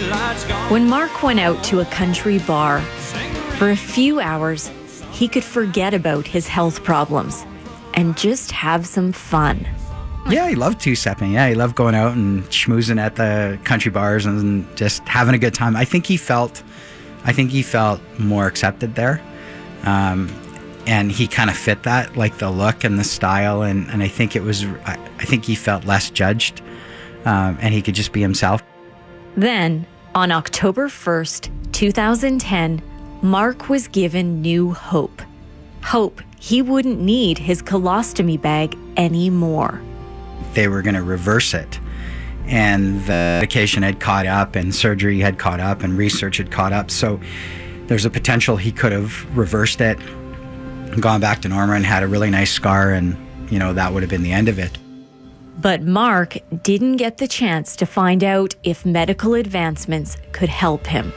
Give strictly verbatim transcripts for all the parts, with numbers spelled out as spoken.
When Mark went out to a country bar, for a few hours, he could forget about his health problems and just have some fun. Yeah, he loved two-stepping. Yeah, he loved going out and schmoozing at the country bars and just having a good time. I think he felt, I think he felt more accepted there. Um, and he kind of fit that, like the look and the style. And, and I think it was, I, I think he felt less judged, um, and he could just be himself. Then, on October first, two thousand ten, Mark was given new hope. Hope he wouldn't need his colostomy bag anymore. They were going to reverse it. And the medication had caught up, and surgery had caught up, and research had caught up. So there's a potential he could have reversed it, gone back to normal, and had a really nice scar, and, you know, that would have been the end of it. But Mark didn't get the chance to find out if medical advancements could help him.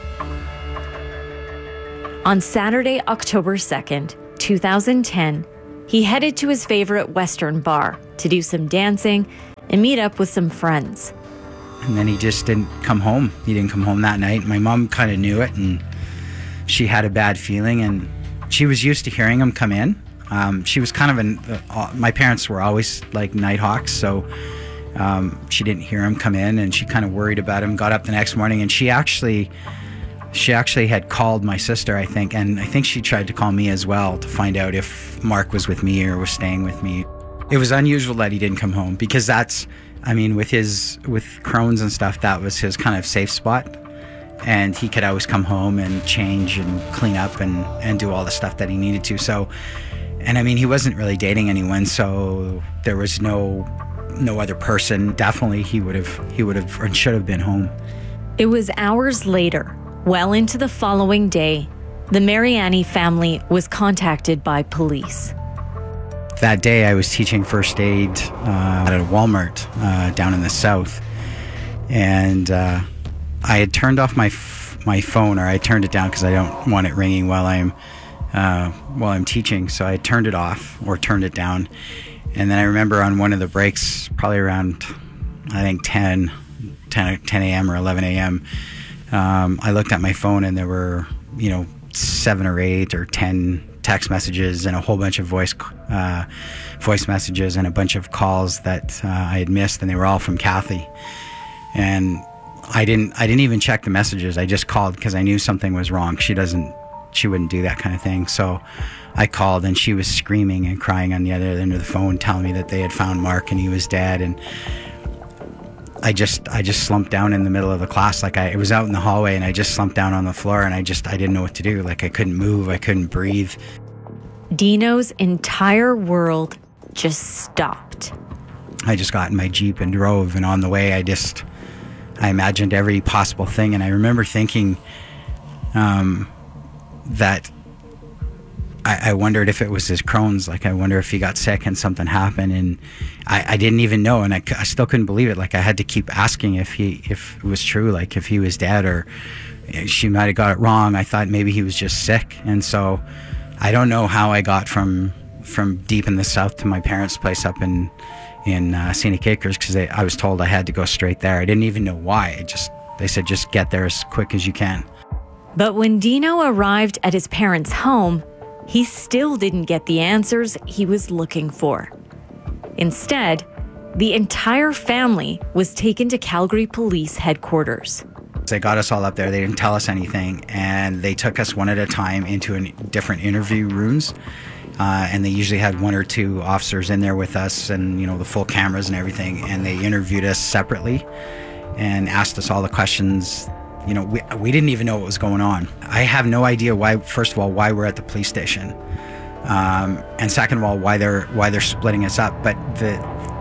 On Saturday, October second, two thousand ten, he headed to his favorite Western bar to do some dancing and meet up with some friends. And then he just didn't come home. He didn't come home that night. My mom kind of knew it, and she had a bad feeling, and she was used to hearing him come in. Um, she was kind of an, uh, my parents were always like nighthawks, so um, she didn't hear him come in, and she kind of worried about him, got up the next morning, and she actually, she actually had called my sister, I think, and I think she tried to call me as well to find out if Mark was with me or was staying with me. It was unusual that he didn't come home, because that's, I mean, with his, with Crohn's and stuff, that was his kind of safe spot. And he could always come home and change and clean up and, and do all the stuff that he needed to. So, and I mean, he wasn't really dating anyone, so there was no no other person. Definitely he would have, he would have, or should have been home. It was hours later, well into the following day, the Mariani family was contacted by police. That day I was teaching first aid uh, at a Walmart uh, down in the south. And uh, I had turned off my f- my phone, or I turned it down because I don't want it ringing while I'm uh, while I'm teaching. So I turned it off or turned it down. And then I remember on one of the breaks, probably around, I think ten a.m. or eleven a.m., um, I looked at my phone, and there were, you know, seven or eight or ten text messages and a whole bunch of voice uh, voice messages and a bunch of calls that uh, I had missed, and they were all from Kathy. And I didn't I didn't even check the messages. I just called because I knew something was wrong. She doesn't she wouldn't do that kind of thing. So I called, and she was screaming and crying on the other end of the phone, telling me that they had found Mark and he was dead. And I just I just slumped down in the middle of the class. Like I it was out in the hallway, and I just slumped down on the floor, and I just I didn't know what to do. Like I couldn't move, I couldn't breathe. Dino's entire world just stopped. I just got in my Jeep and drove, and on the way I just I imagined every possible thing. And I remember thinking um, that I, I wondered if it was his Crohn's. Like, I wonder if he got sick and something happened. And I, I didn't even know. And I, I still couldn't believe it. Like, I had to keep asking if he, if it was true, like if he was dead, or she might have got it wrong. I thought maybe he was just sick. And so I don't know how I got from, from deep in the south to my parents' place up in, in uh, Scenic Acres, because I was told I had to go straight there. I didn't even know why. I just, they said, just get there as quick as you can. But when Dino arrived at his parents' home, he still didn't get the answers he was looking for. Instead, the entire family was taken to Calgary Police Headquarters. They got us all up there. They didn't tell us anything, and they took us one at a time into an, different interview rooms. Uh, and they usually had one or two officers in there with us, and, you know, the full cameras and everything. And they interviewed us separately and asked us all the questions. You know, we, we didn't even know what was going on. I have no idea why, first of all, why we're at the police station. Um, and second of all, why they're, why they're splitting us up. But the,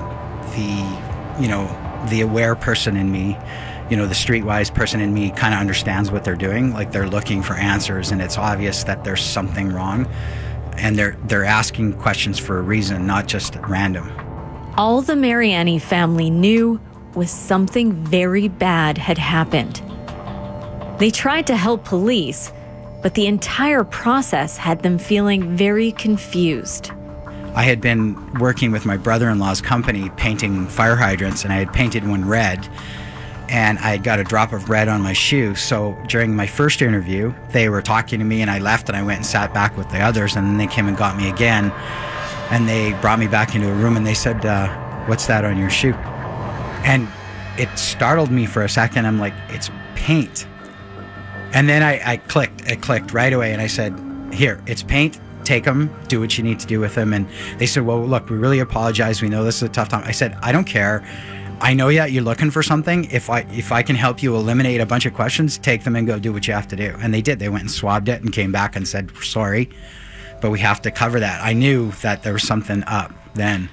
the, you know, the aware person in me, you know, the streetwise person in me kind of understands what they're doing. Like, they're looking for answers, and it's obvious that there's something wrong. And they're they're asking questions for a reason, not just random. All the Mariani family knew was something very bad had happened. They tried to help police, but the entire process had them feeling very confused. I had been working with my brother-in-law's company painting fire hydrants, and I had painted one red. and I got a drop of red on my shoe. So during my first interview, they were talking to me, and I left and I went and sat back with the others, and then they came and got me again, and they brought me back into a room, and they said, uh, what's that on your shoe? And it startled me for a second. I'm like, it's paint. And then I, I clicked, it clicked right away, and I said, here, it's paint. Take them, do what you need to do with them. And they said, well, look, we really apologize. We know this is a tough time. I said, I don't care. I know that you're looking for something. If I if I can help you eliminate a bunch of questions, take them and go do what you have to do. And they did. They went and swabbed it and came back and said, we're sorry, but we have to cover that. I knew that there was something up then.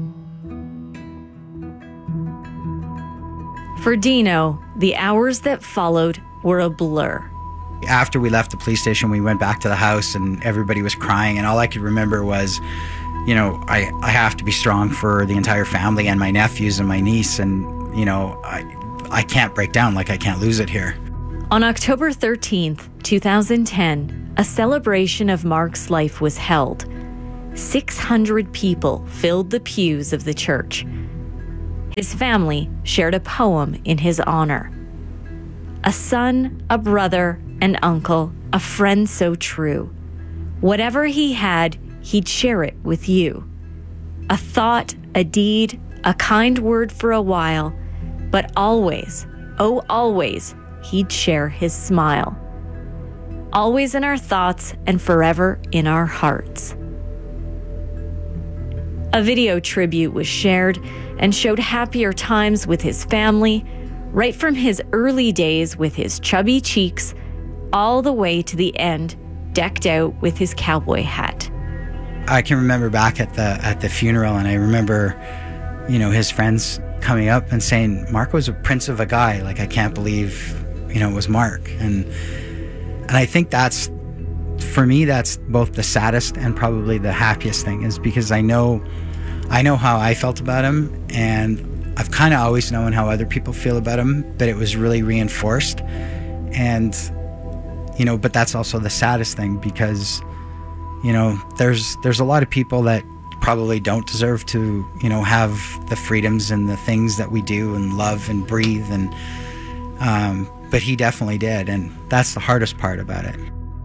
For Dino, the hours that followed were a blur. After we left the police station, we went back to the house and everybody was crying. And all I could remember was, you know, I, I have to be strong for the entire family and my nephews and my niece. And, you know, I, I can't break down, like I can't lose it here. On October thirteenth, two thousand ten, a celebration of Mark's life was held. six hundred people filled the pews of the church. His family shared a poem in his honor. A son, a brother, an uncle, a friend so true. Whatever he had, he'd share it with you. A thought, a deed, a kind word for a while, but always, oh always, he'd share his smile. Always in our thoughts and forever in our hearts. A video tribute was shared and showed happier times with his family, right from his early days with his chubby cheeks, all the way to the end, decked out with his cowboy hat. I can remember back at the at the funeral, and I remember, you know, his friends coming up and saying, Mark was a prince of a guy. Like, I can't believe, you know, it was Mark. And and I think that's, for me, that's both the saddest and probably the happiest thing, is because I know, I know how I felt about him, and I've kind of always known how other people feel about him, but it was really reinforced. And, you know, but that's also the saddest thing, because, you know, there's there's a lot of people that probably don't deserve to, you know, have the freedoms and the things that we do and love and breathe. And um, but he definitely did. And that's the hardest part about it.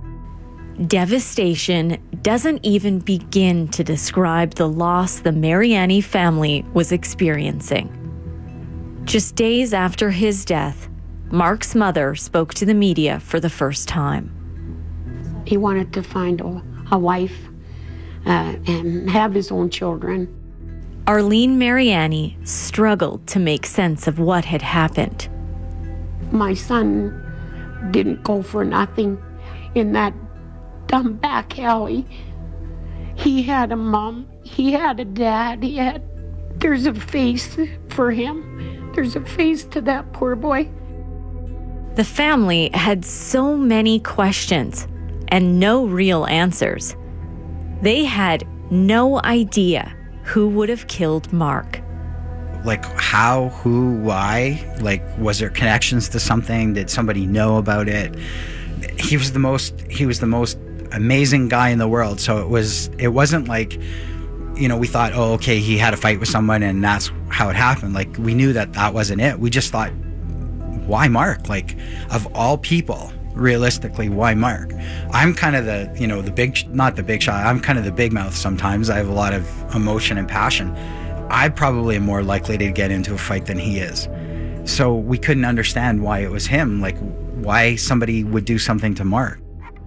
Devastation doesn't even begin to describe the loss the Mariani family was experiencing. Just days after his death, Mark's mother spoke to the media for the first time. He wanted to find a, a wife uh, and have his own children. Arlene Mariani struggled to make sense of what had happened. My son didn't go for nothing in that dumb back alley. He had a mom, he had a dad, he had, there's a face for him. There's a face to that poor boy. The family had so many questions and no real answers. They had no idea who would have killed Mark. Like, how, who, why? Like, was there connections to something? Did somebody know about it? He was the most, he was the most amazing guy in the world. So it was, it wasn't like, you know, we thought, oh, okay, he had a fight with someone and that's how it happened. Like, we knew that that wasn't it. We just thought, why Mark? Like, of all people, realistically, why Mark? I'm kind of the, you know, the big, not the big shot. I'm kind of the big mouth sometimes. I have a lot of emotion and passion. I probably am more likely to get into a fight than he is. So we couldn't understand why it was him, like why somebody would do something to Mark.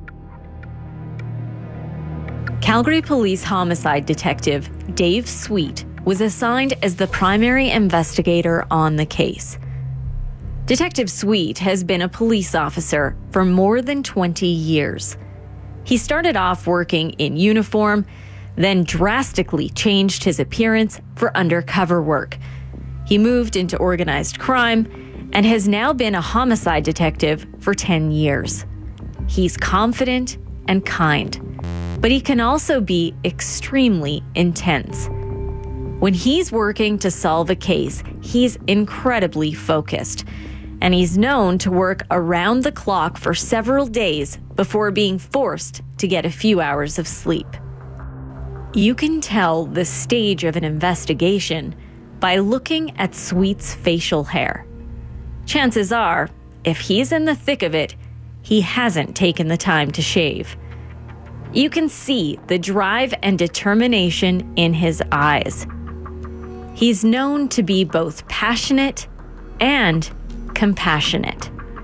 Calgary Police Homicide Detective Dave Sweet was assigned as the primary investigator on the case. Detective Sweet has been a police officer for more than twenty years. He started off working in uniform, then drastically changed his appearance for undercover work. He moved into organized crime and has now been a homicide detective for ten years. He's confident and kind, but he can also be extremely intense. When he's working to solve a case, he's incredibly focused, and he's known to work around the clock for several days before being forced to get a few hours of sleep. You can tell the stage of an investigation by looking at Sweet's facial hair. chances are, if he's in the thick of it, he hasn't taken the time to shave. You can see the drive and determination in his eyes. He's known to be both passionate and compassionate.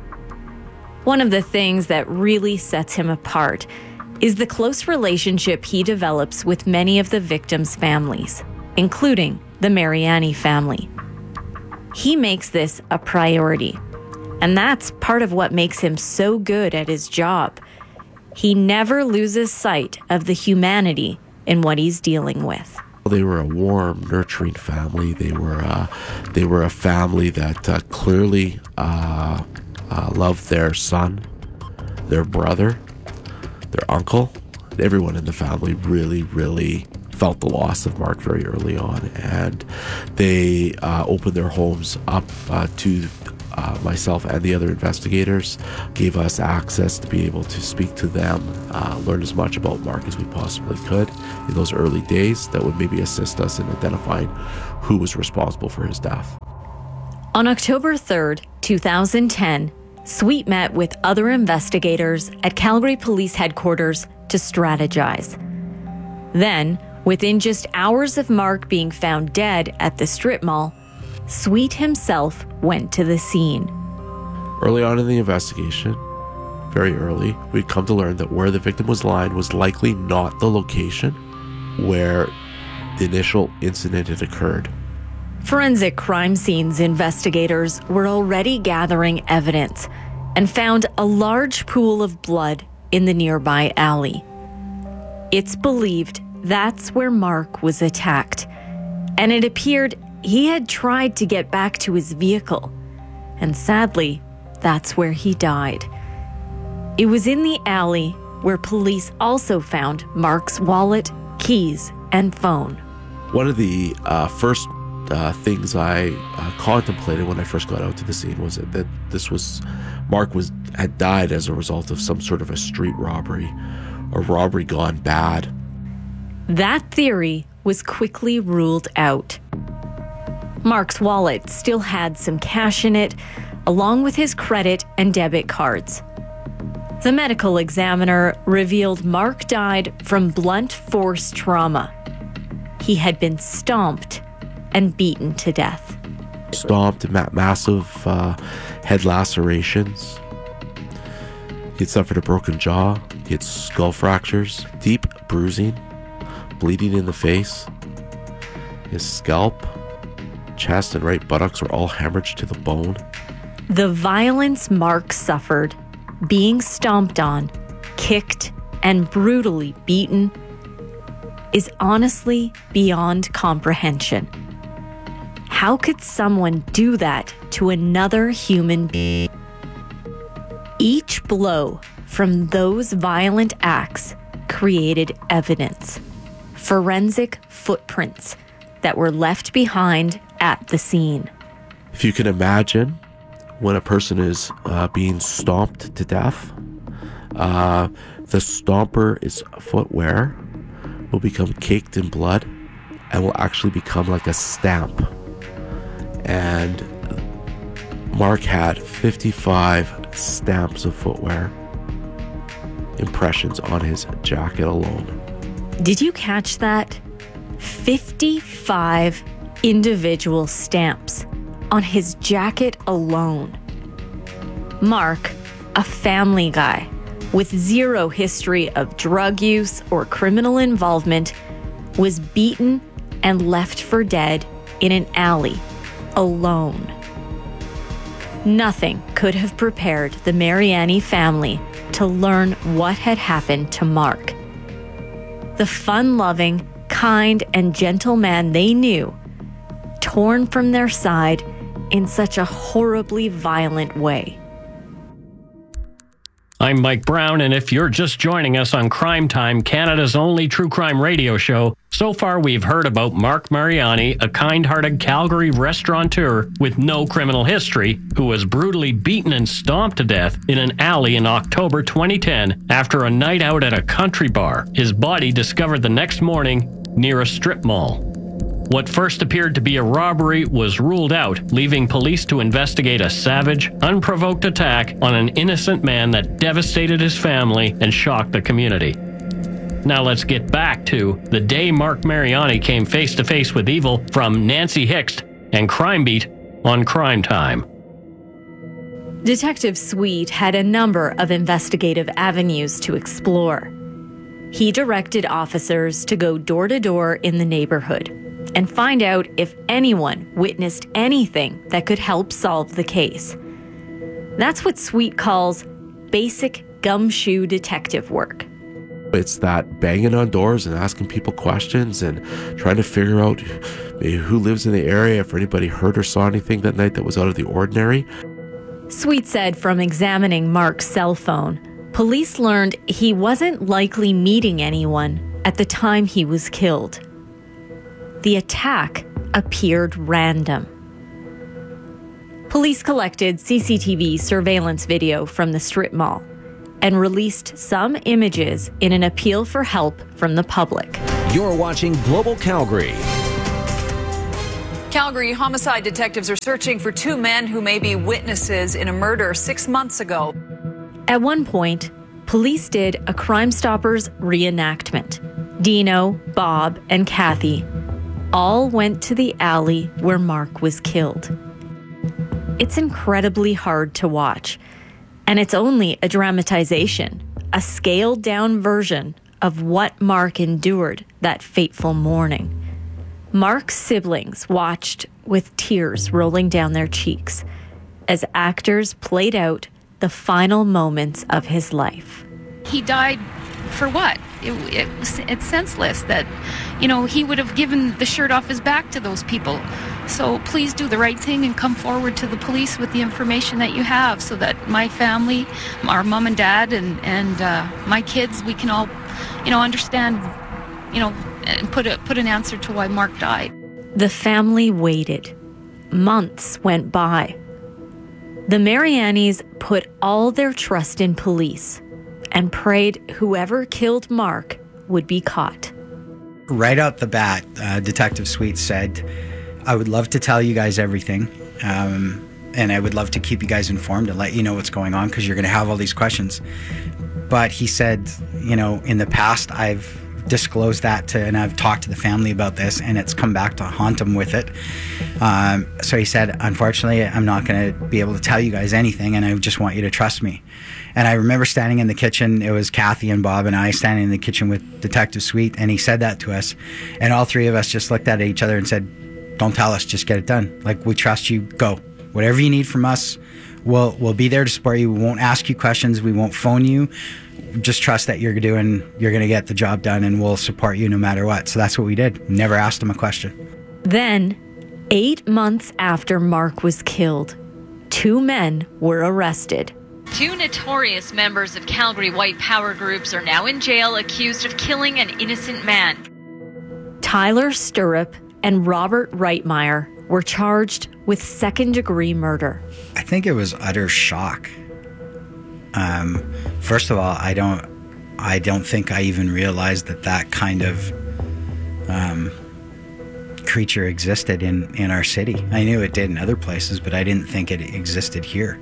One of the things that really sets him apart is the close relationship he develops with many of the victims' families, including the Mariani family. He makes this a priority, and that's part of what makes him so good at his job. He never loses sight of the humanity in what he's dealing with. They were a warm, nurturing family. They were uh, they were a family that uh, clearly uh, uh, loved their son, their brother, their uncle. Everyone in the family really, really felt the loss of Mark very early on, and they uh, opened their homes up uh, to uh, myself and the other investigators, gave us access to be able to speak to them, uh, learn as much about Mark as we possibly could in those early days that would maybe assist us in identifying who was responsible for his death. On October third, two thousand ten, Sweet met with other investigators at Calgary Police Headquarters to strategize. Then, within just hours of Mark being found dead at the strip mall, Sweet himself went to the scene. Early on in the investigation, very early, we'd come to learn that where the victim was lying was likely not the location where the initial incident had occurred. Forensic crime scenes investigators were already gathering evidence and found a large pool of blood in the nearby alley. It's believed that's where Mark was attacked, and it appeared he had tried to get back to his vehicle, and sadly, that's where he died. It was in the alley where police also found Mark's wallet, keys, and phone. One of the uh, first uh, things I uh, contemplated when I first got out to the scene was that, that this was Mark was had died as a result of some sort of a street robbery or robbery gone bad. That theory was quickly ruled out. Mark's wallet still had some cash in it, along with his credit and debit cards. The medical examiner revealed Mark died from blunt force trauma. He had been stomped and beaten to death. Stomped, ma- massive uh, head lacerations. He had suffered a broken jaw. He had skull fractures, deep bruising, bleeding in the face. His scalp, chest, and right buttocks were all hemorrhaged to the bone. The violence Mark suffered, being stomped on, kicked, and brutally beaten, is honestly beyond comprehension. How could someone do that to another human being? Each blow from those violent acts created evidence, forensic footprints that were left behind at the scene. If you can imagine when a person is uh, being stomped to death, uh, the stomper's footwear will become caked in blood and will actually become like a stamp. And Mark had fifty-five stamps of footwear impressions on his jacket alone. Did you catch that? fifty-five individual stamps on his jacket alone. Mark, a family guy with zero history of drug use or criminal involvement, was beaten and left for dead in an alley, alone. Nothing could have prepared the Mariani family to learn what had happened to Mark. The fun-loving, kind, and gentle man they knew, torn from their side in such a horribly violent way. I'm Mike Brown, and if you're just joining us on Crime Time, Canada's only true crime radio show, so far we've heard about Mark Mariani, a kind-hearted Calgary restaurateur with no criminal history, who was brutally beaten and stomped to death in an alley in October twenty ten after a night out at a country bar. His body discovered the next morning near a strip mall. What first appeared to be a robbery was ruled out, leaving police to investigate a savage, unprovoked attack on an innocent man that devastated his family and shocked the community. Now let's get back to the day Mark Mariani came face to face with evil from Nancy Hixt and Crime Beat on Crime Time. Detective Sweet had a number of investigative avenues to explore. He directed officers to go door to door in the neighborhood and find out if anyone witnessed anything that could help solve the case. That's what Sweet calls basic gumshoe detective work. It's that banging on doors and asking people questions and trying to figure out maybe who lives in the area, if anybody heard or saw anything that night that was out of the ordinary. Sweet said from examining Mark's cell phone, police learned he wasn't likely meeting anyone at the time he was killed. The attack appeared random. Police collected C C T V surveillance video from the strip mall and released some images in an appeal for help from the public. You're watching Global Calgary. Calgary homicide detectives are searching for two men who may be witnesses in a murder six months ago. At one point, police did a Crime Stoppers reenactment. Dino, Bob, and Kathy all went to the alley where Mark was killed. It's incredibly hard to watch, and it's only a dramatization, a scaled-down version of what Mark endured that fateful morning. Mark's siblings watched with tears rolling down their cheeks as actors played out the final moments of his life. He died for what? It, it, it's senseless that, you know, he would have given the shirt off his back to those people. So please do the right thing and come forward to the police with the information that you have so that my family, our mom and dad, and, and uh, my kids, we can all, you know, understand, you know, and put a, put an answer to why Mark died. The family waited. Months went by. The Marianis put all their trust in police and prayed whoever killed Mark would be caught. Right out the bat, uh, Detective Sweet said, I would love to tell you guys everything, um, and I would love to keep you guys informed and let you know what's going on because you're going to have all these questions. But he said, you know, in the past I've disclosed that to, and I've talked to the family about this, and it's come back to haunt him with it. Um, so he said, unfortunately, I'm not going to be able to tell you guys anything, and I just want you to trust me. And I remember standing in the kitchen, it was Kathy and Bob and I standing in the kitchen with Detective Sweet, and he said that to us, and all three of us just looked at each other and said, don't tell us, just get it done. Like, we trust you, go. Whatever you need from us, we'll, we'll be there to support you. We won't ask you questions, we won't phone you. Just trust that you're doing, you're going to get the job done, and we'll support you no matter what. So that's what we did. Never asked him a question. Then, eight months after Mark was killed, two men were arrested. Two notorious members of Calgary white power groups are now in jail accused of killing an innocent man. Tyler Stirrup and Robert Reitmeyer were charged with second-degree murder. I think it was utter shock. Um, first of all, I don't, I don't think I even realized that that kind of um, creature existed in, in our city. I knew it did in other places, but I didn't think it existed here.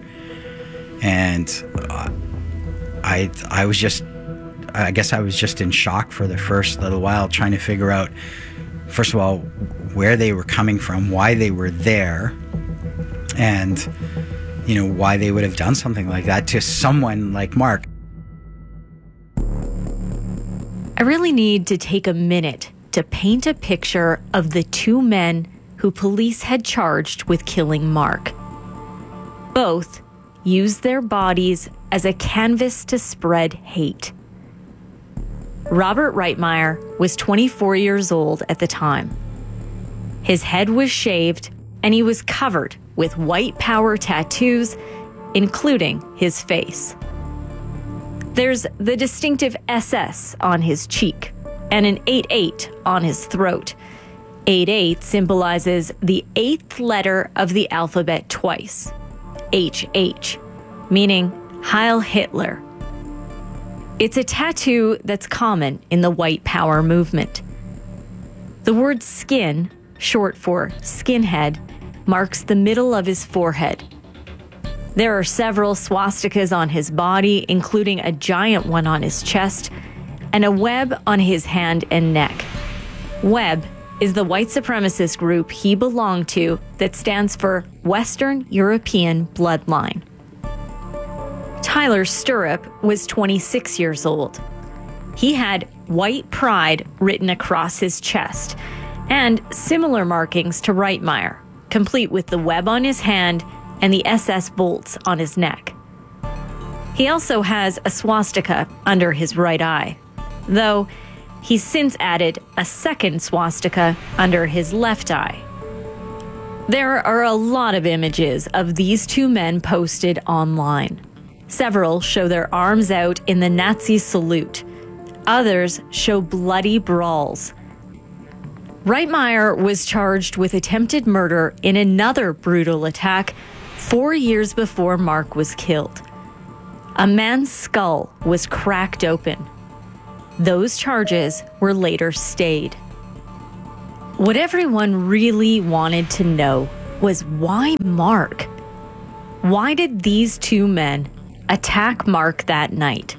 And uh, I, I was just, I guess I was just in shock for the first little while, trying to figure out, first of all, where they were coming from, why they were there, and you know, why they would have done something like that to someone like Mark. I really need to take a minute to paint a picture of the two men who police had charged with killing Mark. Both used their bodies as a canvas to spread hate. Robert Reitmeyer was twenty-four years old at the time. His head was shaved, and he was covered with white power tattoos, including his face. There's the distinctive S S on his cheek and an eight eight on his throat. eight eight symbolizes the eighth letter of the alphabet twice, H H, meaning Heil Hitler. It's a tattoo that's common in the white power movement. The word skin short for skinhead, marks the middle of his forehead. There are several swastikas on his body, including a giant one on his chest, and a web on his hand and neck. WEB is the white supremacist group he belonged to that stands for Western European Bloodline. Tyler Stirrup was twenty-six years old. He had white pride written across his chest and similar markings to Reitmeyer, complete with the web on his hand and the S S bolts on his neck. He also has a swastika under his right eye, though he's since added a second swastika under his left eye. There are a lot of images of these two men posted online. Several show their arms out in the Nazi salute. Others show bloody brawls. Reitmeyer was charged with attempted murder in another brutal attack four years before Mark was killed. A man's skull was cracked open. Those charges were later stayed. What everyone really wanted to know was why Mark? Why did these two men attack Mark that night?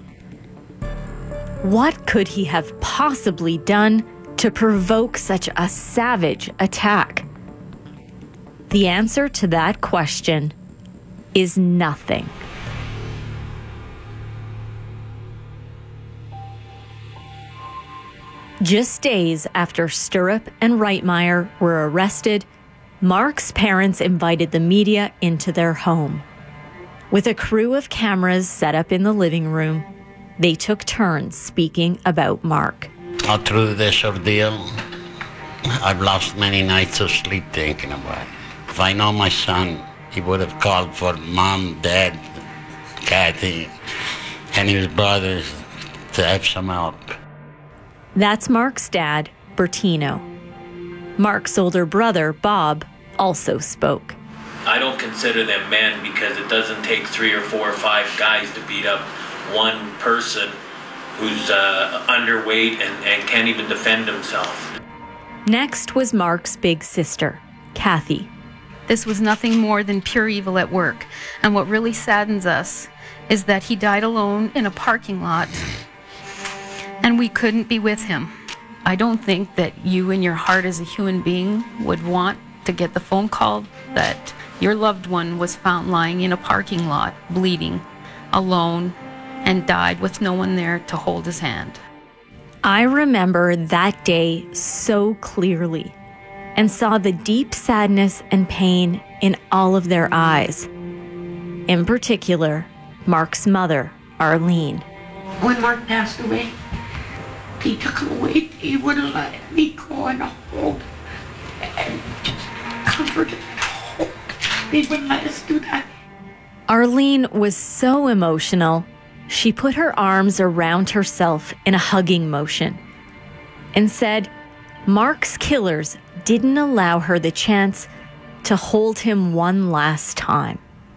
What could he have possibly done to provoke such a savage attack? The answer to that question is nothing. Just days after Stirrup and Reitmeyer were arrested, Mark's parents invited the media into their home. With a crew of cameras set up in the living room, they took turns speaking about Mark. All through this ordeal, I've lost many nights of sleep thinking about it. If I know my son, he would have called for mom, dad, Kathy, and his brothers to have some help. That's Mark's dad, Bertino. Mark's older brother, Bob, also spoke. I don't consider them men because it doesn't take three or four or five guys to beat up one person who's uh, underweight and, and can't even defend himself. Next was Mark's big sister, Kathy. This was nothing more than pure evil at work. And what really saddens us is that he died alone in a parking lot and we couldn't be with him. I don't think that you in your heart as a human being would want to get the phone call that your loved one was found lying in a parking lot, bleeding, alone, and died with no one there to hold his hand. I remember that day so clearly and saw the deep sadness and pain in all of their eyes. In particular, Mark's mother, Arlene. When Mark passed away, he took him away. He wouldn't let me go and hold and just comfort him and hold. He wouldn't let us do that. Arlene was so emotional, she put her arms around herself in a hugging motion and said Mark's killers didn't allow her the chance to hold him one last time.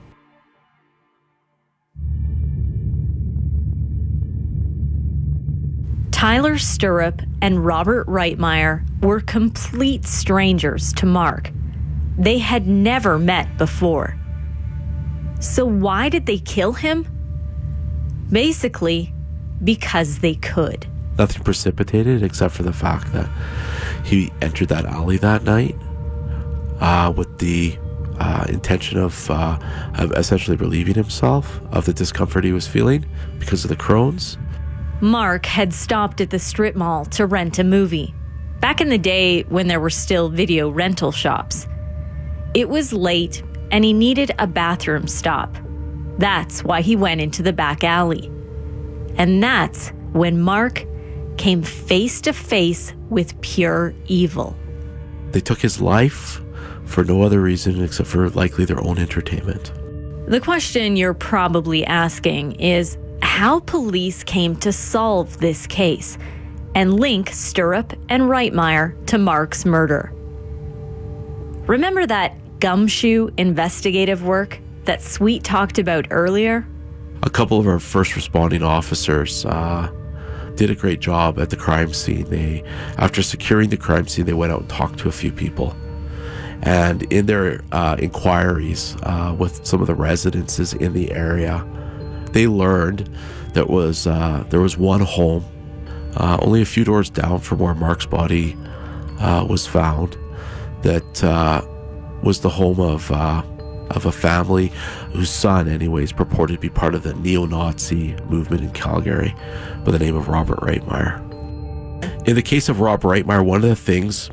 Tyler Stirrup and Robert Reitmeyer were complete strangers to Mark. They had never met before. So why did they kill him? Basically, because they could. Nothing precipitated except for the fact that he entered that alley that night uh, with the uh, intention of, uh, of essentially relieving himself of the discomfort he was feeling because of the Crohn's. Mark had stopped at the strip mall to rent a movie, back in the day when there were still video rental shops. It was late and he needed a bathroom stop. That's why he went into the back alley. And that's when Mark came face to face with pure evil. They took his life for no other reason except for likely their own entertainment. The question you're probably asking is how police came to solve this case and link Stirrup and Reitmeyer to Mark's murder. Remember that gumshoe investigative work that Sweet talked about earlier? A couple of our first responding officers uh, did a great job at the crime scene. They, after securing the crime scene, they went out and talked to a few people. And in their uh, inquiries uh, with some of the residences in the area, they learned that was uh, there was one home, uh, only a few doors down from where Mark's body uh, was found, that uh, was the home of uh, of a family whose son, anyways, purported to be part of the neo-Nazi movement in Calgary by the name of Robert Reitmeyer. In the case of Rob Reitmeyer, one of the things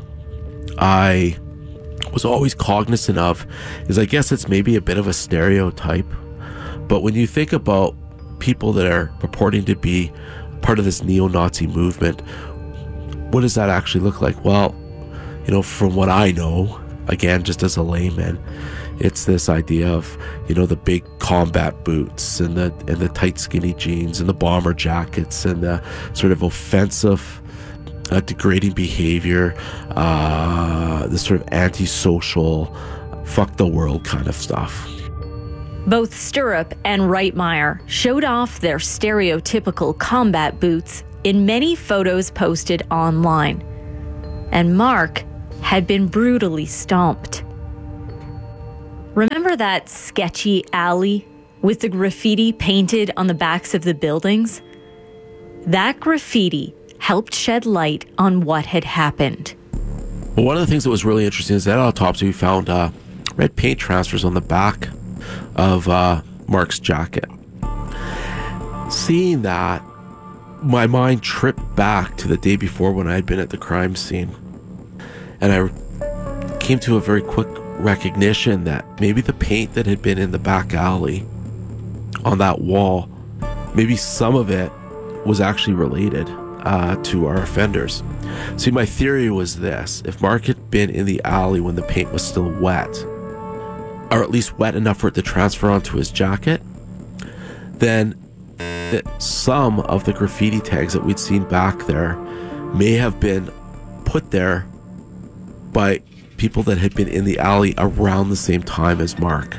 I was always cognizant of is, I guess it's maybe a bit of a stereotype, but when you think about people that are purporting to be part of this neo-Nazi movement, what does that actually look like? Well, you know, from what I know, again, just as a layman, it's this idea of, you know, the big combat boots and the and the tight skinny jeans and the bomber jackets and the sort of offensive, uh, degrading behavior, uh, the sort of antisocial, fuck the world kind of stuff. Both Stirrup and Reitmeyer showed off their stereotypical combat boots in many photos posted online. And Mark had been brutally stomped. Remember that sketchy alley with the graffiti painted on the backs of the buildings? That graffiti helped shed light on what had happened. Well, one of the things that was really interesting is that autopsy, we found uh, red paint transfers on the back of uh, Mark's jacket. Seeing that, my mind tripped back to the day before when I had been at the crime scene. And I came to a very quick recognition that maybe the paint that had been in the back alley on that wall, maybe some of it was actually related uh, to our offenders. See, my theory was this: if Mark had been in the alley when the paint was still wet, or at least wet enough for it to transfer onto his jacket, then that some of the graffiti tags that we'd seen back there may have been put there by people that had been in the alley around the same time as Mark.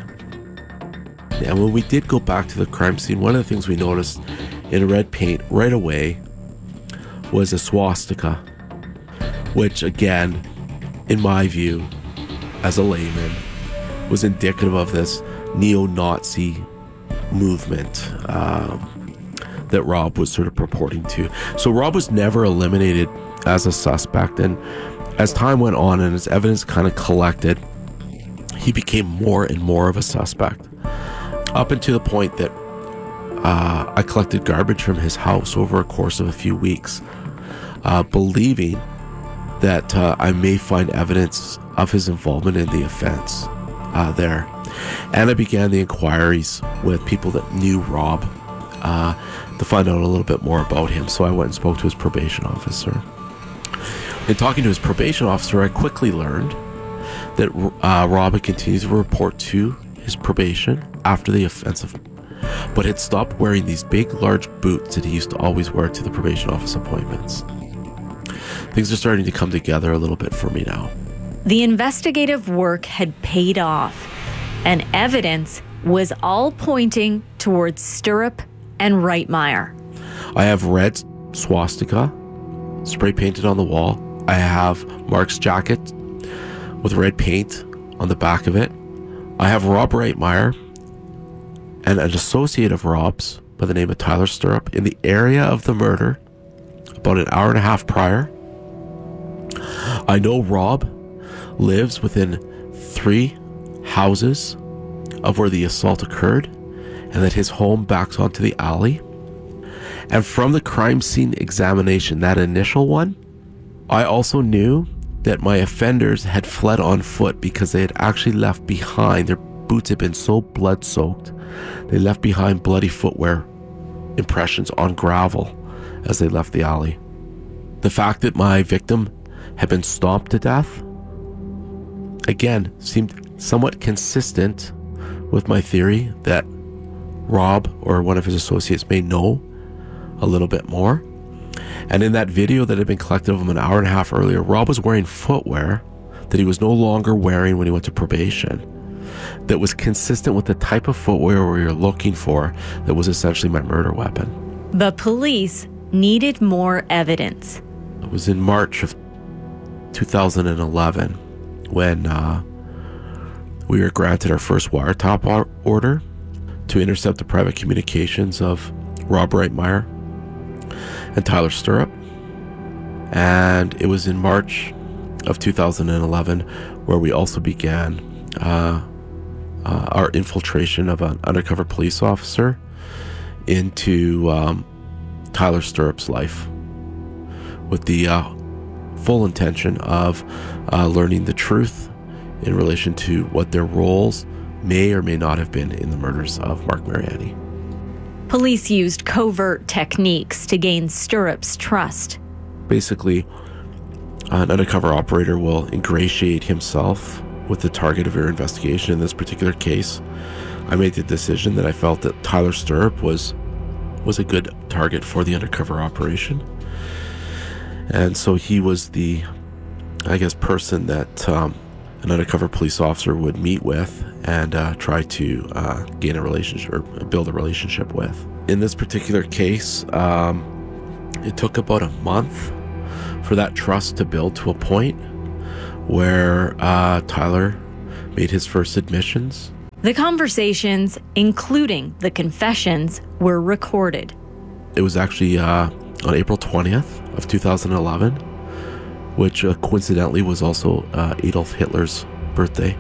And when we did go back to the crime scene, one of the things we noticed in red paint right away was a swastika, which again, in my view, as a layman, was indicative of this neo-Nazi movement um, that Rob was sort of purporting to. So Rob was never eliminated as a suspect, and as time went on and as evidence kind of collected, he became more and more of a suspect, up until the point that uh, I collected garbage from his house over a course of a few weeks, uh, believing that uh, I may find evidence of his involvement in the offense uh, there. And I began the inquiries with people that knew Rob uh, to find out a little bit more about him. So I went and spoke to his probation officer. In talking to his probation officer, I quickly learned that uh, Rob had continued to report to his probation after the offense, but had stopped wearing these big, large boots that he used to always wear to the probation office appointments. Things are starting to come together a little bit for me now. The investigative work had paid off, and evidence was all pointing towards Stirrup and Reitmeyer. I have red swastika spray painted on the wall. I have Mark's jacket with red paint on the back of it. I have Rob Reitmeyer and an associate of Rob's by the name of Tyler Stirrup in the area of the murder about an hour and a half prior. I know Rob lives within three houses of where the assault occurred, and that his home backs onto the alley. And from the crime scene examination, that initial one, I also knew that my offenders had fled on foot because they had actually left behind, their boots had been so blood-soaked, they left behind bloody footwear impressions on gravel as they left the alley. The fact that my victim had been stomped to death, again, seemed somewhat consistent with my theory that Rob or one of his associates may know a little bit more. And in that video that had been collected of him an hour and a half earlier, Rob was wearing footwear that he was no longer wearing when he went to probation, that was consistent with the type of footwear we were looking for, that was essentially my murder weapon. The police needed more evidence. It was in March of two thousand eleven when uh, we were granted our first wiretap or- order to intercept the private communications of Rob Reitmeyer and Tyler Stirrup. And it was in March of two thousand eleven where we also began uh, uh, our infiltration of an undercover police officer into um, Tyler Stirrup's life, with the uh, full intention of uh, learning the truth in relation to what their roles may or may not have been in the murders of Mark Mariani. Police used covert techniques to gain Stirrup's trust. Basically, an undercover operator will ingratiate himself with the target of your investigation. In this particular case, I made the decision that I felt that Tyler Stirrup was was a good target for the undercover operation. And so he was the, I guess, person that um, an undercover police officer would meet with and uh, try to uh, gain a relationship or build a relationship with. In this particular case, um, it took about a month for that trust to build to a point where uh, Tyler made his first admissions. The conversations, including the confessions, were recorded. It was actually uh, on April twentieth of two thousand eleven, which uh, coincidentally was also uh, Adolf Hitler's birthday,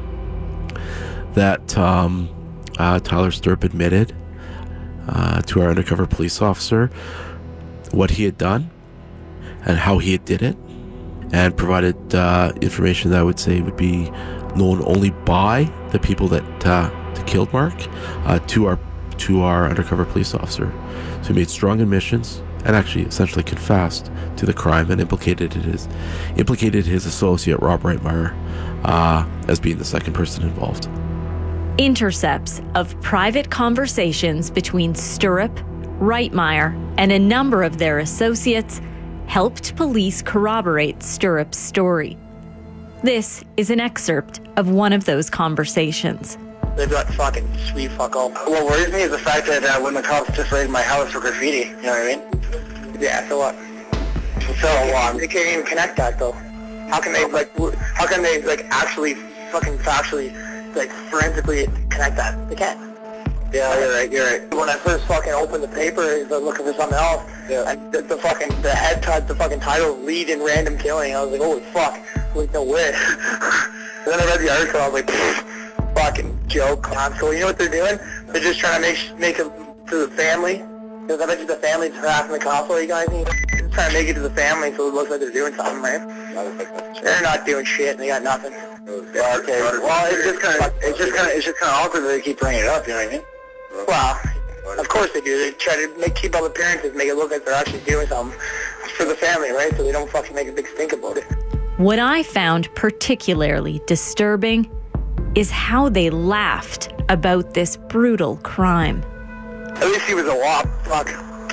that um, uh, Tyler Stirrup admitted uh, to our undercover police officer what he had done and how he did it, and provided uh, information that I would say would be known only by the people that, uh, that killed Mark uh, to our to our undercover police officer. So he made strong admissions and actually essentially confessed to the crime and implicated his implicated his associate Rob Reitmeyer uh, as being the second person involved. Intercepts of private conversations between Stirrup, Reitmeyer, and a number of their associates helped police corroborate Stirrup's story. This is an excerpt of one of those conversations. They've got fucking sweet fuck all. What worries me is the fact that uh, when the cops just raided my house for graffiti, you know what I mean? Yeah, so what? So um, they can't even connect that though. How can they like? How can they like actually fucking factually like forensically connect that? They can't. Yeah, you're right. You're right. When I first fucking opened the paper, I was looking for something else. Yeah. And the, the fucking the head touch, the fucking title, lead in random killing. I was like, holy fuck. Like, no way. And then I read the article, I was like, fucking joke, console. You know what they're doing? They're just trying to make make it to the family. Because I bet you the family's harassing the console, you guys. They're just trying to make it to the family so it looks like they're doing something, right? They're not doing shit, and they got nothing. Yeah, okay. Well, it's just kind of, it's just kind of, it's just kind of awkward that they keep bringing it up. You know what I mean? Well, of course they do. They try to make keep all appearances, make it look like they're actually doing something for the family, right? So they don't fucking make a big stink about it. What I found particularly disturbing is how they laughed about this brutal crime. At least he was a wop. Fuck.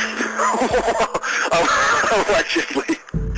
Allegedly.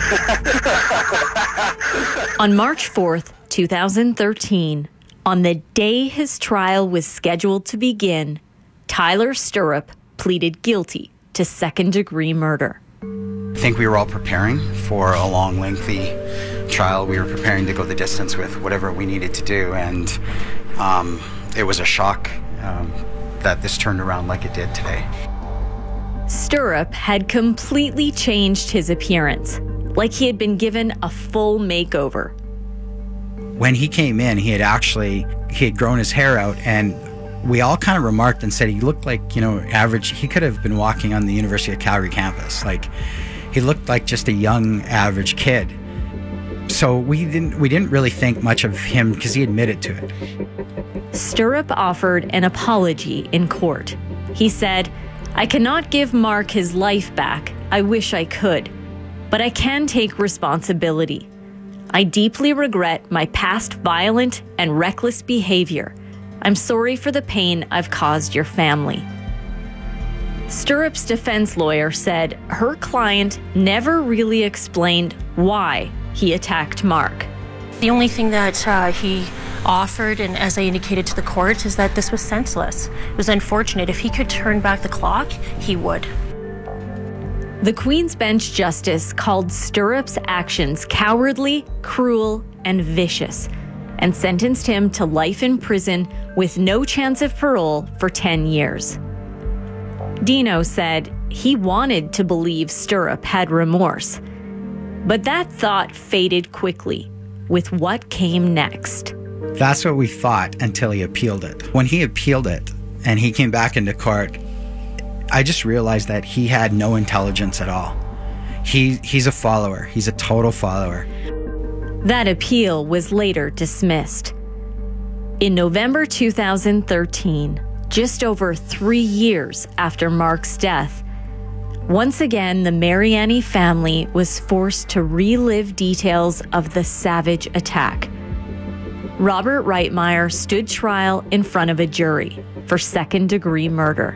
On March fourth, twenty thirteen, on the day his trial was scheduled to begin, Tyler Stirrup pleaded guilty to second-degree murder. I think we were all preparing for a long, lengthy trial. We were preparing to go the distance with whatever we needed to do, and um, it was a shock um, that this turned around like it did today. Stirrup had completely changed his appearance, like he had been given a full makeover. When he came in, he had actually, he had grown his hair out, and we all kind of remarked and said he looked like, you know, average. He could have been walking on the University of Calgary campus. Like, he looked like just a young, average kid. So we didn't we didn't really think much of him because he admitted to it. Stirrup offered an apology in court. He said, "I cannot give Mark his life back. I wish I could. But I can take responsibility. I deeply regret my past violent and reckless behavior. I'm sorry for the pain I've caused your family." Stirrup's defense lawyer said her client never really explained why he attacked Mark. The only thing that uh, he offered, and as I indicated to the court, is that this was senseless. It was unfortunate. If he could turn back the clock, he would. The Queen's Bench Justice called Stirrup's actions cowardly, cruel, and vicious, and sentenced him to life in prison with no chance of parole for ten years. Dino said he wanted to believe Stirrup had remorse, but that thought faded quickly with what came next. That's what we thought until he appealed it. When he appealed it and he came back into court, I just realized that he had no intelligence at all. He he's a follower. He's a total follower. That appeal was later dismissed. In November two thousand thirteen, just over three years after Mark's death, once again the Mariani family was forced to relive details of the savage attack. Robert Reitmeyer stood trial in front of a jury for second-degree murder.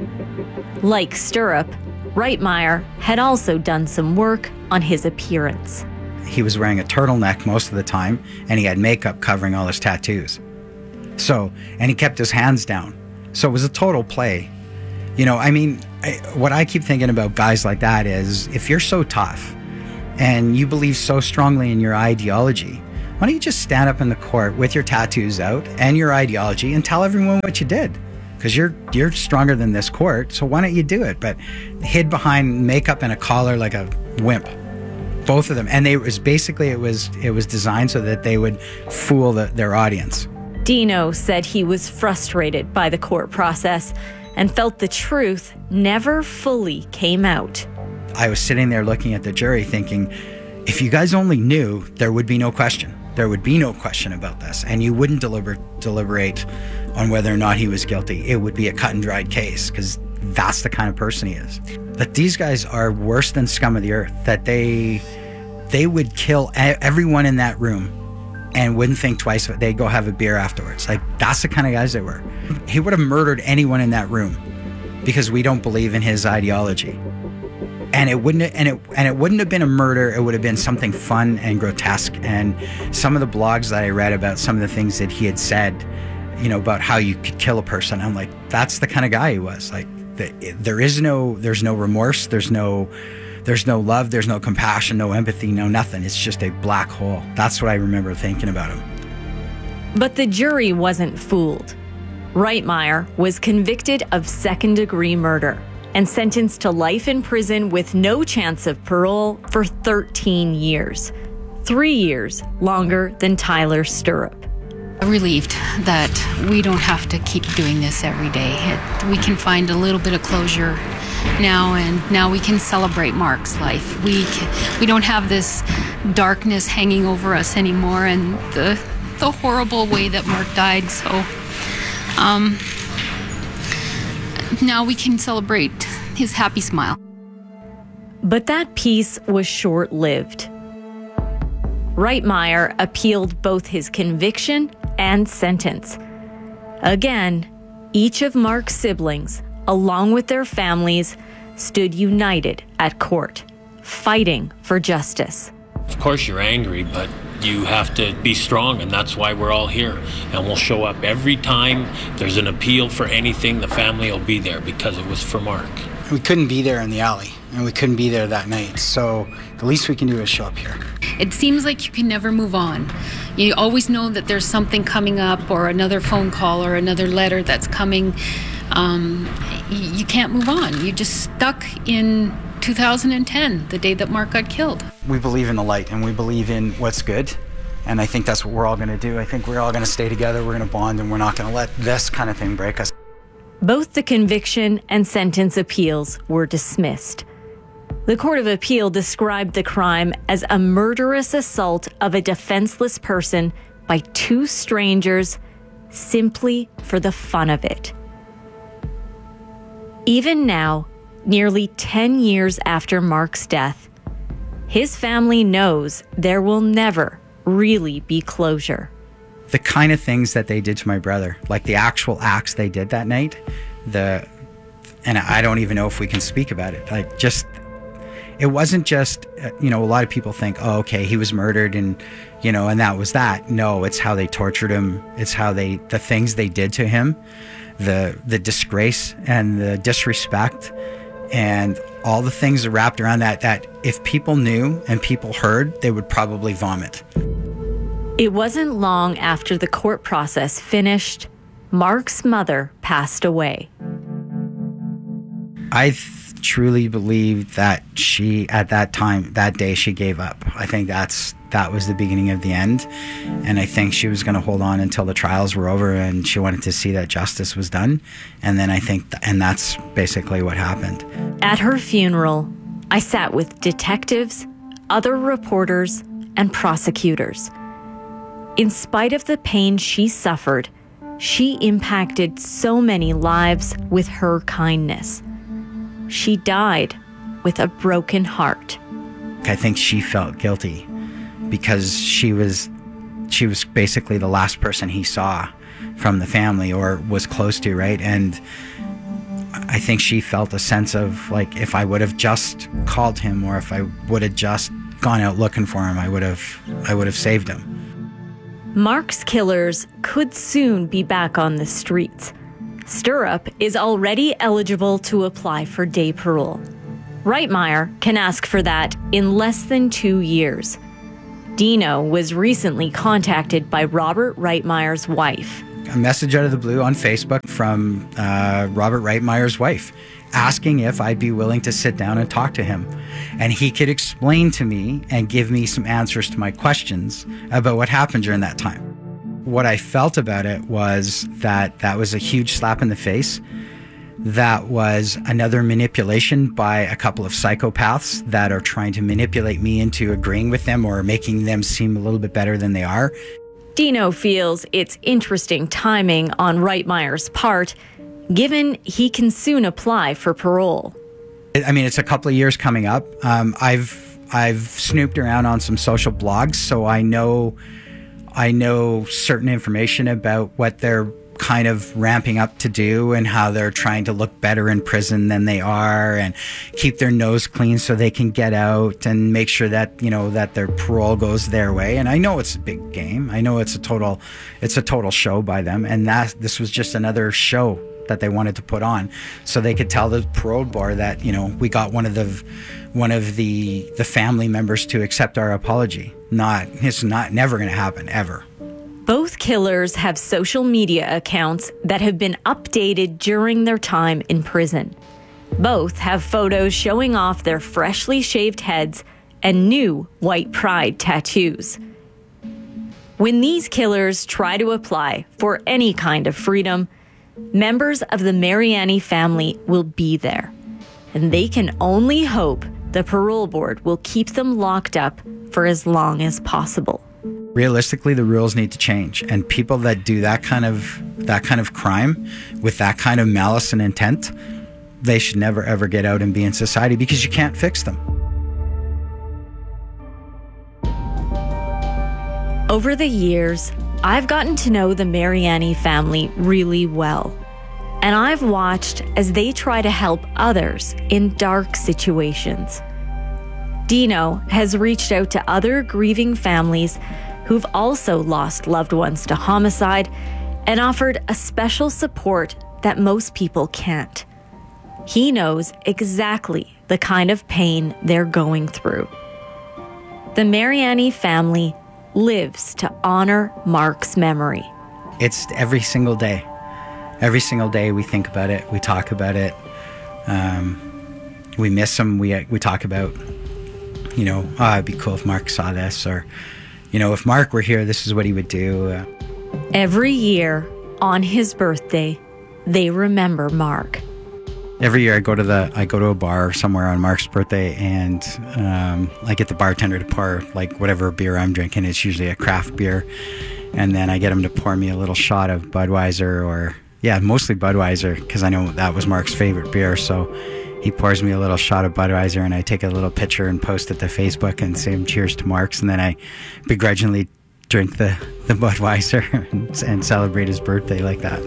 Like Stirrup, Reitmeyer had also done some work on his appearance. He was wearing a turtleneck most of the time, and he had makeup covering all his tattoos. So, and he kept his hands down. So it was a total play. You know, I mean, I, what I keep thinking about guys like that is, if you're so tough and you believe so strongly in your ideology, why don't you just stand up in the court with your tattoos out and your ideology and tell everyone what you did? Because you're you're stronger than this court, so why don't you do it? But hid behind makeup and a collar like a wimp, both of them. And they it was basically it was it was designed so that they would fool the, their audience. Dino said he was frustrated by the court process and felt the truth never fully came out. I was sitting there looking at the jury thinking, if you guys only knew, there would be no question. There would be no question about this, and you wouldn't deliber- deliberate on whether or not he was guilty. It would be a cut and dried case, because that's the kind of person he is. That these guys are worse than scum of the earth, that they they would kill everyone in that room and wouldn't think twice. They'd go have a beer afterwards. Like, that's the kind of guys they were. He would have murdered anyone in that room because we don't believe in his ideology. And it wouldn't and it and it wouldn't have been a murder. It would have been something fun and grotesque. And some of the blogs that I read about some of the things that he had said, you know, about how you could kill a person, I'm like, that's the kind of guy he was. Like, the, there is no, there's no remorse, there's no, there's no love, there's no compassion, no empathy, no nothing. It's just a black hole. That's what I remember thinking about him. But the jury wasn't fooled. Reitmeyer was convicted of second-degree murder and sentenced to life in prison with no chance of parole for thirteen years. Three years longer than Tyler Stirrup. Relieved that we don't have to keep doing this every day. It, we can find a little bit of closure now, and now we can celebrate Mark's life. We can, we don't have this darkness hanging over us anymore, and the the horrible way that Mark died. So um, now we can celebrate his happy smile. But that peace was short-lived. Reitmeyer appealed both his conviction and sentence. Again, each of Mark's siblings, along with their families, stood united at court, fighting for justice. Of course you're angry, but you have to be strong, and that's why we're all here. And we'll show up every time there's an appeal for anything. The family will be there because it was for Mark. We couldn't be there in the alley, and we couldn't be there that night, so the least we can do is show up here. It seems like you can never move on. You always know that there's something coming up, or another phone call, or another letter that's coming. Um, you can't move on. You're just stuck in two thousand ten, the day that Mark got killed. We believe in the light, and we believe in what's good, and I think that's what we're all going to do. I think we're all going to stay together, we're going to bond, and we're not going to let this kind of thing break us. Both the conviction and sentence appeals were dismissed. The Court of Appeal described the crime as a murderous assault of a defenseless person by two strangers simply for the fun of it. Even now, nearly ten years after Mark's death, his family knows there will never really be closure. The kind of things that they did to my brother, like the actual acts they did that night, the and I don't even know if we can speak about it. Like, just, it wasn't just, you know, a lot of people think, oh, okay, he was murdered and, you know, and that was that. No, it's how they tortured him. It's how they, the things they did to him, the the disgrace and the disrespect and all the things that wrapped around that, that if people knew and people heard, they would probably vomit. It wasn't long after the court process finished, Mark's mother passed away. I th- truly believe that she, at that time, that day, she gave up. I think that's that was the beginning of the end. And I think she was going to hold on until the trials were over, and she wanted to see that justice was done. And then I think, th- and that's basically what happened. At her funeral, I sat with detectives, other reporters, and prosecutors. In spite of the pain she suffered, she impacted so many lives with her kindness. She died with a broken heart. I think she felt guilty because she was she was basically the last person he saw from the family or was close to, right? And I think she felt a sense of, like, if I would have just called him, or if I would have just gone out looking for him, I would have I would have saved him. Mark's killers could soon be back on the streets. Stirrup is already eligible to apply for day parole. Reitmeyer can ask for that in less than two years. Dino was recently contacted by Robert Reitmeyer's wife. A message out of the blue on Facebook from uh, Robert Reitmeyer's wife, asking if I'd be willing to sit down and talk to him. And he could explain to me and give me some answers to my questions about what happened during that time. What I felt about it was that that was a huge slap in the face. That was another manipulation by a couple of psychopaths that are trying to manipulate me into agreeing with them or making them seem a little bit better than they are. Dino feels it's interesting timing on Reitmeyer's part, given he can soon apply for parole. I mean, it's a couple of years coming up. Um, I've I've snooped around on some social blogs, so I know I know certain information about what they're kind of ramping up to do and how they're trying to look better in prison than they are and keep their nose clean so they can get out and make sure that, you know, that their parole goes their way. And I know it's a big game. I know it's a total it's a total show by them, and that this was just another show that they wanted to put on so they could tell the parole board that, you know, we got one of the one of the the family members to accept our apology. Not it's not never going to happen ever. Both killers have social media accounts that have been updated during their time in prison. Both have photos showing off their freshly shaved heads and new white pride tattoos. When these killers try to apply for any kind of freedom, members of the Mariani family will be there, and they can only hope the parole board will keep them locked up for as long as possible. Realistically, the rules need to change, and people that do that kind of that kind of crime with that kind of malice and intent, they should never ever get out and be in society because you can't fix them. Over the years, I've gotten to know the Mariani family really well, and I've watched as they try to help others in dark situations. Dino has reached out to other grieving families who've also lost loved ones to homicide and offered a special support that most people can't. He knows exactly the kind of pain they're going through. The Mariani family lives to honor Mark's memory. It's every single day. Every single day we think about it, we talk about it, um, we miss him, we, we talk about, you know, oh, it'd be cool if Mark saw this, or, you know, if Mark were here, this is what he would do. Uh, Every year, on his birthday, they remember Mark. Every year I go to the I go to a bar somewhere on Mark's birthday, and um, I get the bartender to pour like whatever beer I'm drinking. It's usually a craft beer, and then I get him to pour me a little shot of Budweiser, or yeah, mostly Budweiser, because I know that was Mark's favorite beer. So he pours me a little shot of Budweiser, and I take a little picture and post it to Facebook and say cheers to Mark's, and then I begrudgingly drink the, the Budweiser and, and celebrate his birthday like that.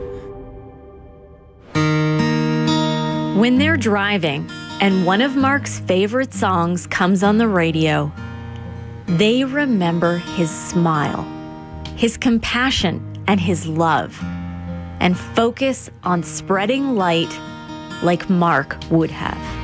When they're driving and one of Mark's favorite songs comes on the radio, they remember his smile, his compassion, and his love, and focus on spreading light like Mark would have.